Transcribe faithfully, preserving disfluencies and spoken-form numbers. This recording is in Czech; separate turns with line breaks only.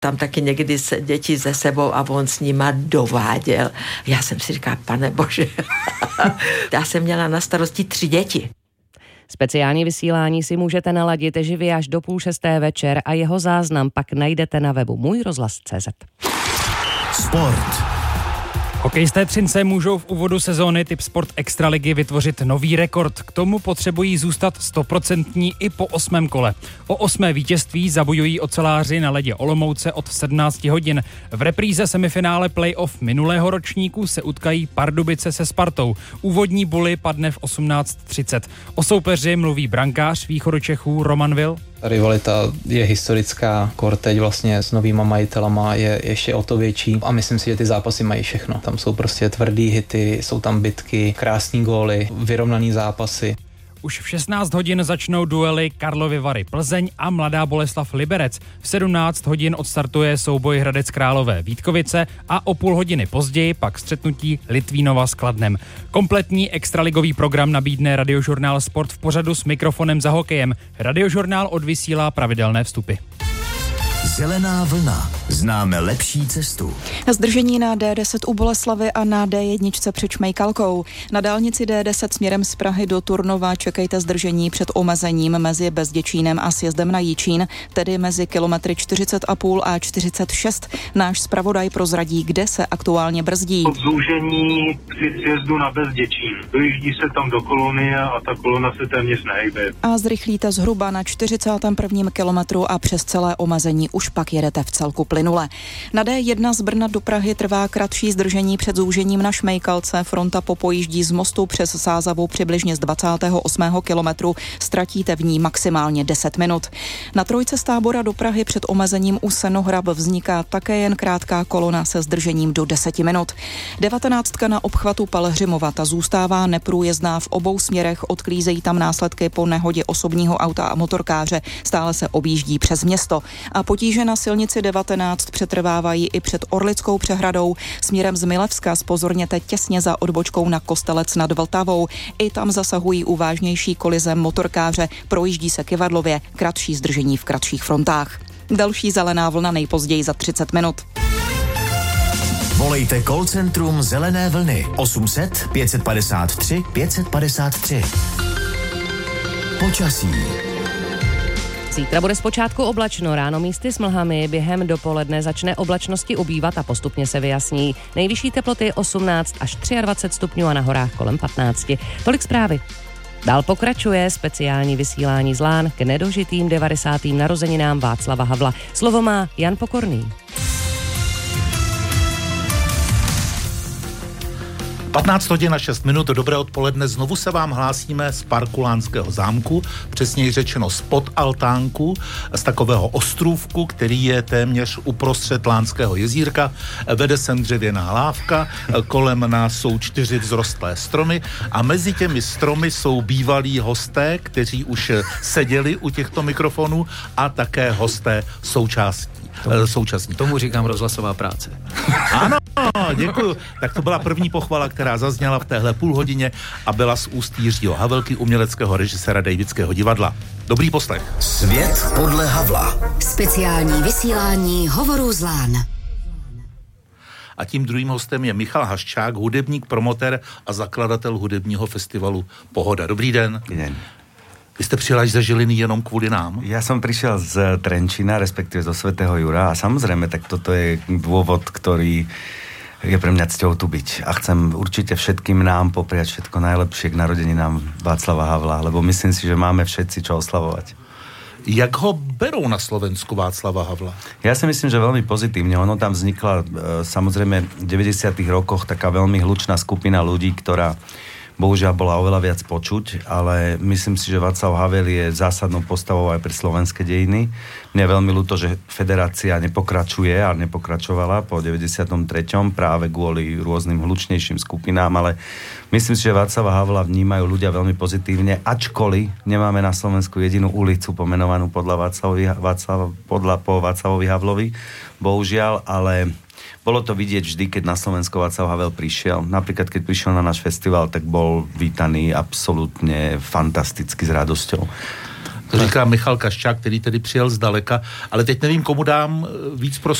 tam taky někdy se děti ze sebou a on s nima dováděl. Já jsem si říkala, pane bože, já jsem měla na starosti tři děti.
Speciální vysílání si můžete naladit živě až do půl šesté večer a jeho záznam pak najdete na webu můj rozhlas tečka cé zet.
Sport. Hokejisté Třince můžou v úvodu sezóny typ Sport Extraligy vytvořit nový rekord. K tomu potřebují zůstat stoprocentní i po osmém kole. O osmé vítězství zabojují oceláři na ledě Olomouce od sedmnáct hodin. V repríze semifinále playoff minulého ročníku se utkají Pardubice se Spartou. Úvodní buly padne v osmnáct třicet. O soupeři mluví brankář Východočechů Roman Vil.
Ta rivalita je historická, kor teď vlastně s novýma majitelama je ještě o to větší a myslím si, že ty zápasy mají všechno. Tam jsou prostě tvrdý hity, jsou tam bitky, krásný góly, vyrovnaný zápasy.
Už v šestnáct hodin začnou duely Karlovy Vary Plzeň a Mladá Boleslav Liberec. V sedmnáct hodin odstartuje souboj Hradec Králové Vítkovice a o půl hodiny později pak střetnutí Litvínova s Kladnem. Kompletní extraligový program nabídne Radiožurnál Sport v pořadu S mikrofonem za hokejem. Radiožurnál odvysílá pravidelné vstupy.
Zelená vlna. Známe lepší cestu.
Zdržení na D deset u Boleslavy a na D jedna před Šmejkalkou. Na dálnici D deset směrem z Prahy do Turnova čekejte zdržení před omezením mezi Bezděčínem a sjezdem na Jičín, tedy mezi kilometry čtyřicet a půl a čtyřicet šest. Náš zpravodaj prozradí, kde se aktuálně brzdí.
Od zúžení při sjezdu na Bezděčín. Dojíždí se tam do kolony a ta kolona se téměř nehejbe.
A zrychlíte zhruba na čtyřicátém prvním kilometru a přes celé omezení už pak jedete v celku plynule. Na D jedna z Brna do Prahy trvá kratší zdržení před zúžením na Šmejkalce. Fronta popojíždí z mostu přes Sázavu přibližně z dvacátého osmého kilometru. Ztratíte v ní maximálně deset minut. Na trojce z Tábora do Prahy před omezením u Senohrab vzniká také jen krátká kolona se zdržením do deseti minut. devatenáctka na obchvatu Pelhřimova, ta zůstává neprůjezdná v obou směrech, odklízejí tam následky po nehodě osobního auta a motorkáře. Stále se objíždí přes město. A potíže na silnici devatenáct přetrvávají i před Orlickou přehradou. Směrem z Milevska zpozorněte těsně za odbočkou na Kostelec nad Vltavou. I tam zasahují u vážnější kolize motorkáře, projíždí se Kyvadlově, kratší zdržení v kratších frontách. Další zelená vlna nejpozději za třicet minut.
Volejte call centrum Zelené vlny osm set pět padesát tři pět padesát tři. Počasí.
Zítra bude zpočátku oblačno, ráno místy s mlhami, během dopoledne začne oblačnosti ubývat a postupně se vyjasní. Nejvyšší teploty osmnáct až dvacet tři stupňů a na horách kolem patnáct. Tolik zprávy. Dál pokračuje speciální vysílání z Lán k nedožitým devadesátým narozeninám Václava Havla. Slovo má Jan Pokorný.
patnáct hodin a šest minut, dobré odpoledne, znovu se vám hlásíme z parku Lánského zámku, přesněji řečeno spod altánku, z takového ostrůvku, který je téměř uprostřed Lánského jezírka, vede sem dřevěná lávka, kolem nás jsou čtyři vzrostlé stromy a mezi těmi stromy jsou bývalí hosté, kteří už seděli u těchto mikrofonů a také hosté součástí.
Tomu,
současní.
Tomu říkám rozhlasová práce.
Ano, děkuju. Tak to byla první pochvala, která zazněla v téhle půl hodině a byla z úst Jiřího Havelky, uměleckého režiséra Davidského divadla. Dobrý poslech.
Svět podle Havla.
Speciální vysílání Hovorů z Lán.
A tím druhým hostem je Michal Haščák, hudebník, promotér a zakladatel hudebního festivalu Pohoda. Dobrý den.
Dobrý den.
Vy jste přijel až ze Žiliny jenom kvůli nám?
Ja som prišiel z Trenčína, respektíve zo Svätého Jura a samozrejme, tak toto je dôvod, ktorý je pre mňa cťou tu byť. A chcem určite všetkým nám popriať všetko najlepšie k narodeninám Václava Havla, lebo myslím si, že máme všetci čo oslavovať.
Jak ho berou na Slovensku Václava Havla?
Ja si myslím, že veľmi pozitívne. Ono tam vznikla e, samozrejme v deväťdesiatych rokoch taká veľmi hlučná skupina ľudí, ktorá bohužiaľ bola oveľa viac počuť, ale myslím si, že Václav Havel je zásadnou postavou aj pre slovenské dejiny. Mne je veľmi ľúto, že federácia nepokračuje a nepokračovala po deväťdesiatom treťom práve kvôli rôznym hlučnejším skupinám, ale myslím si, že Václava Havla vnímajú ľudia veľmi pozitívne, ačkoliv nemáme na Slovensku jedinú ulicu pomenovanú podľa Václavovi, Václav, podľa po Václavovi Havlovi, bohužiaľ, ale bolo to vidieť vždy, keď na Slovensko Václav Havel prišiel. Napríklad, keď prišiel na náš festival, tak bol vítaný absolútne fantasticky s radosťou.
To říká Michal Kaščák, který tedy přijel zdaleka, ale teď nevím, komu dám víc prostor.